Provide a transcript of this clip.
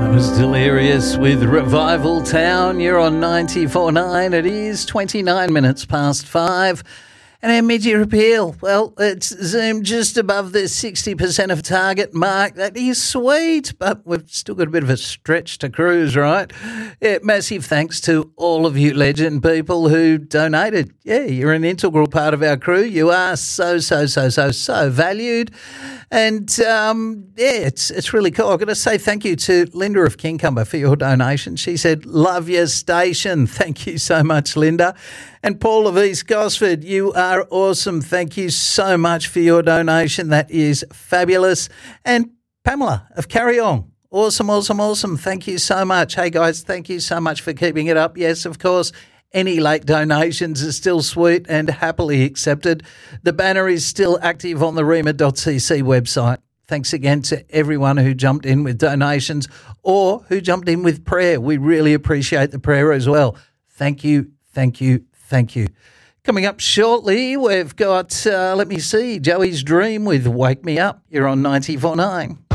Was Delirious with Revival Town. You're on 94.9. It is 29 minutes past 5. And our mid-year appeal, well, it's zoomed just above the 60% of target mark. That is sweet, but we've still got a bit of a stretch to cruise, right? Yeah, massive thanks to all of you legend people who donated. Yeah, you're an integral part of our crew. You are so valued. And, it's really cool. I've got to say thank you to Linda of Kincumber for your donation. She said, love your station. Thank you so much, Linda. And Paul of East Gosford, you are awesome. Thank you so much for your donation. That is fabulous. And Pamela of Carry On. Awesome. Thank you so much. Hey, guys, thank you so much for keeping it up. Yes, of course, any late donations are still sweet and happily accepted. The banner is still active on the rema.cc website. Thanks again to everyone who jumped in with donations or who jumped in with prayer. We really appreciate the prayer as well. Thank you. Coming up shortly, we've got, Joey's Dream with Wake Me Up. You're on 94.9.